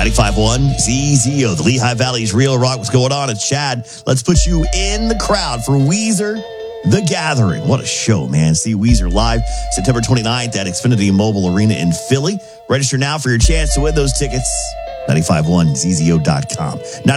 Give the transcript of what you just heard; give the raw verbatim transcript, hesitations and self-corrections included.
ninety-five point one Z Z O, the Lehigh Valley's Real Rock. What's going on? It's Chad. Let's put you in the crowd for Weezer The Gathering. What a show, man. See Weezer live September twenty-ninth at Xfinity Mobile Arena in Philly. Register now for your chance to win those tickets. ninety-five point one Z Z O dot com.